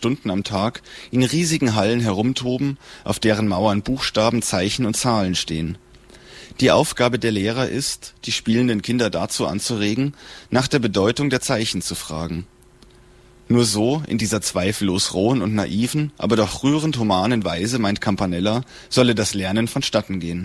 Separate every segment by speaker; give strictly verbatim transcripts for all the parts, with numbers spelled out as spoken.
Speaker 1: Stunden am Tag in riesigen Hallen herumtoben, auf deren Mauern Buchstaben, Zeichen und Zahlen stehen. Die Aufgabe der Lehrer ist, die spielenden Kinder dazu anzuregen, nach der Bedeutung der Zeichen zu fragen. Nur so, in dieser zweifellos rohen und naiven, aber doch rührend humanen Weise, meint Campanella, solle das Lernen vonstatten gehen.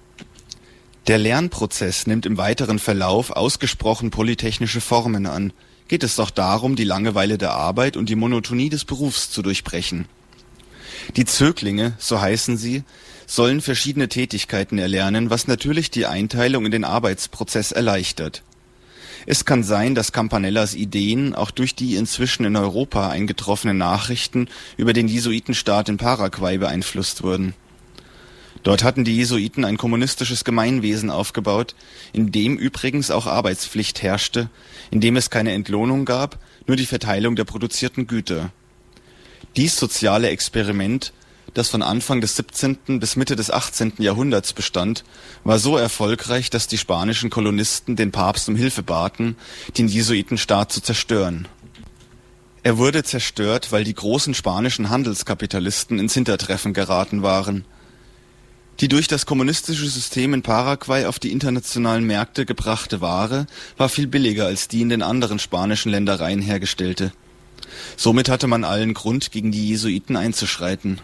Speaker 1: Der Lernprozess nimmt im weiteren Verlauf ausgesprochen polytechnische Formen an, geht es doch darum, die Langeweile der Arbeit und die Monotonie des Berufs zu durchbrechen. Die Zöglinge, so heißen sie, sollen verschiedene Tätigkeiten erlernen, was natürlich die Einteilung in den Arbeitsprozess erleichtert. Es kann sein, dass Campanellas Ideen auch durch die inzwischen in Europa eingetroffenen Nachrichten über den Jesuitenstaat in Paraguay beeinflusst wurden. Dort hatten die Jesuiten ein kommunistisches Gemeinwesen aufgebaut, in dem übrigens auch Arbeitspflicht herrschte, in dem es keine Entlohnung gab, nur die Verteilung der produzierten Güter. Dies soziale Experiment, das von Anfang des siebzehnten bis Mitte des achtzehnten Jahrhunderts bestand, war so erfolgreich, dass die spanischen Kolonisten den Papst um Hilfe baten, den Jesuitenstaat zu zerstören. Er wurde zerstört, weil die großen spanischen Handelskapitalisten ins Hintertreffen geraten waren. Die durch das kommunistische System in Paraguay auf die internationalen Märkte gebrachte Ware war viel billiger als die in den anderen spanischen Ländereien hergestellte. Somit hatte man allen Grund, gegen die Jesuiten einzuschreiten.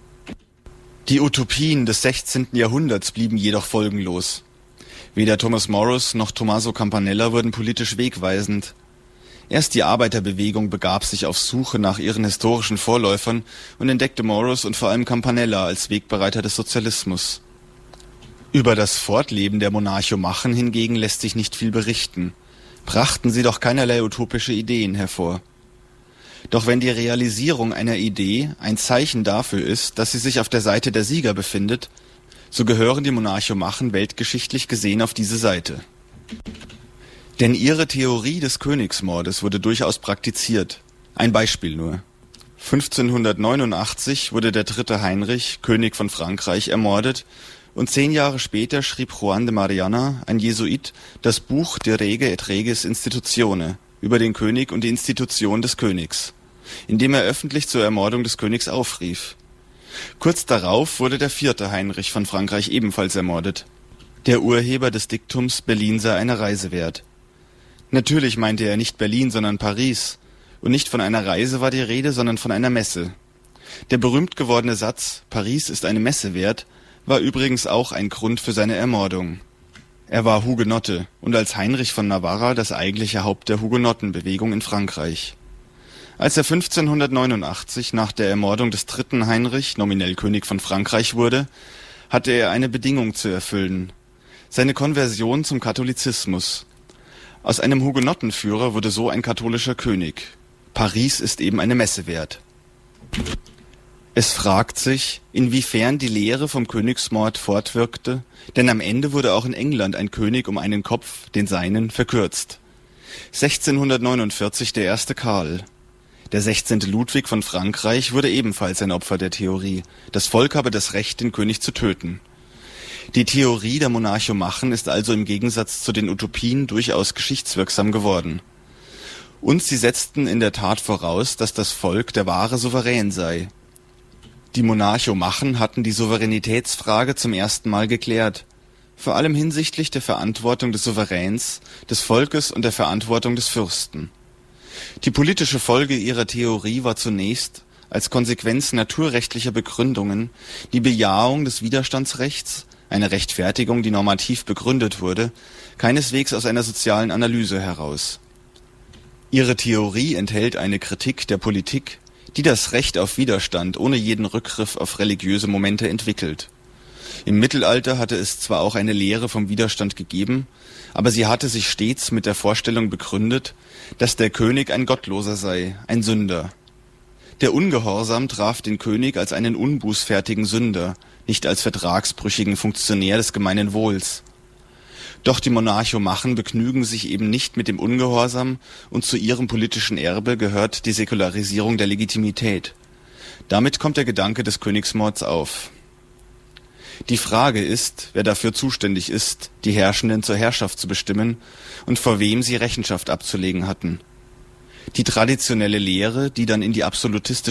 Speaker 1: Die Utopien des sechzehnten Jahrhunderts blieben jedoch folgenlos. Weder Thomas Morus noch Tommaso Campanella wurden politisch wegweisend. Erst die Arbeiterbewegung begab sich auf Suche nach ihren historischen Vorläufern und entdeckte Morus und vor allem Campanella als Wegbereiter des Sozialismus. Über das Fortleben der Monarchomachen hingegen lässt sich nicht viel berichten. Brachten sie doch keinerlei utopische Ideen hervor. Doch wenn die Realisierung einer Idee ein Zeichen dafür ist, dass sie sich auf der Seite der Sieger befindet, so gehören die Monarchomachen weltgeschichtlich gesehen auf diese Seite. Denn ihre Theorie des Königsmordes wurde durchaus praktiziert. Ein Beispiel nur. fünfzehnhundertneunundachtzig wurde der dritte Heinrich, König von Frankreich, ermordet und zehn Jahre später schrieb Juan de Mariana, ein Jesuit, das Buch De Rege et Regis Institutione über den König und die Institution des Königs, indem er öffentlich zur Ermordung des Königs aufrief. Kurz darauf wurde der vierte Heinrich von Frankreich ebenfalls ermordet. Der Urheber des Diktums Berlin sei eine Reise wert. Natürlich meinte er nicht Berlin, sondern Paris, und nicht von einer Reise war die Rede, sondern von einer Messe. Der berühmt gewordene Satz Paris ist eine Messe wert war übrigens auch ein Grund für seine Ermordung. Er war Hugenotte und als Heinrich von Navarra das eigentliche Haupt der Hugenottenbewegung in Frankreich. Als er fünfzehnhundertneunundachtzig nach der Ermordung des dritten Heinrich nominell König von Frankreich wurde, hatte er eine Bedingung zu erfüllen: seine Konversion zum Katholizismus. Aus einem Hugenottenführer wurde so ein katholischer König. Paris ist eben eine Messe wert. Es fragt sich, inwiefern die Lehre vom Königsmord fortwirkte, denn am Ende wurde auch in England ein König um einen Kopf, den seinen, verkürzt. sechzehnhundertneunundvierzig der erste Karl. Der sechzehnte Ludwig von Frankreich wurde ebenfalls ein Opfer der Theorie. Das Volk habe das Recht, den König zu töten. Die Theorie der Monarchomachen ist also im Gegensatz zu den Utopien durchaus geschichtswirksam geworden. Und sie setzten in der Tat voraus, dass das Volk der wahre Souverän sei. Die Monarchomachen hatten die Souveränitätsfrage zum ersten Mal geklärt, vor allem hinsichtlich der Verantwortung des Souveräns, des Volkes und der Verantwortung des Fürsten. Die politische Folge ihrer Theorie war zunächst, als Konsequenz naturrechtlicher Begründungen, die Bejahung des Widerstandsrechts, eine Rechtfertigung, die normativ begründet wurde, keineswegs aus einer sozialen Analyse heraus. Ihre Theorie enthält eine Kritik der Politik, die das Recht auf Widerstand ohne jeden Rückgriff auf religiöse Momente entwickelt. Im Mittelalter hatte es zwar auch eine Lehre vom Widerstand gegeben, aber sie hatte sich stets mit der Vorstellung begründet, dass der König ein Gottloser sei, ein Sünder. Der Ungehorsam traf den König als einen unbußfertigen Sünder, nicht als vertragsbrüchigen Funktionär des gemeinen Wohls. Doch die Monarchomachen begnügen sich eben nicht mit dem Ungehorsam und zu ihrem politischen Erbe gehört die Säkularisierung der Legitimität. Damit kommt der Gedanke des Königsmords auf. Die Frage ist, wer dafür zuständig ist, die Herrschenden zur Herrschaft zu bestimmen und vor wem sie Rechenschaft abzulegen hatten. Die traditionelle Lehre, die dann in die absolutistische